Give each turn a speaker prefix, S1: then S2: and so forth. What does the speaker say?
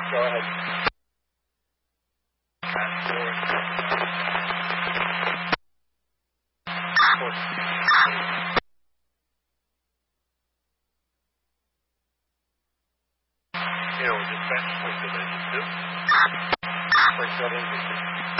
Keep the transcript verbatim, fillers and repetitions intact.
S1: Go ahead. You know, just bench, what did they just do? Like that is